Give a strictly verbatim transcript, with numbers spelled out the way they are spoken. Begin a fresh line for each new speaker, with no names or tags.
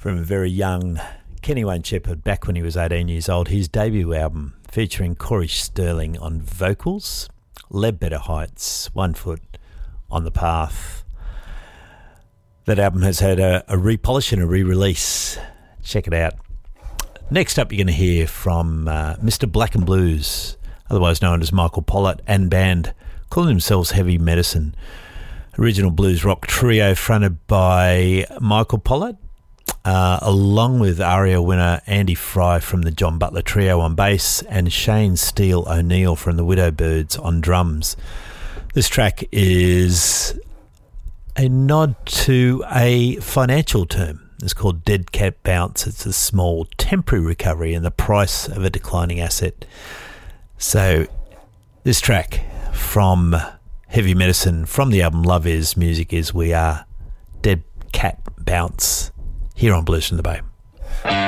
from a very young Kenny Wayne Shepherd back when he was eighteen years old. His debut album featuring Corey Sterling on vocals, Ledbetter Heights, One Foot on the Path. That album has had a, a repolish and a re-release. Check it out. Next up, you're going to hear from uh, Mister Black and Blues, otherwise known as Michael Pollett, and band calling themselves Heavy Medicine. Original blues rock trio fronted by Michael Pollett, uh, along with ARIA winner Andy Fry from the John Butler Trio on bass and Shane Steele O'Neill from the Widowbirds on drums. This track is a nod to a financial term. It's called Dead Cat Bounce. It's a small temporary recovery in the price of a declining asset. So this track from Heavy Medicine from the album Love Is, Music Is, We Are, Dead Cat Bounce, here on Blues from the Bay.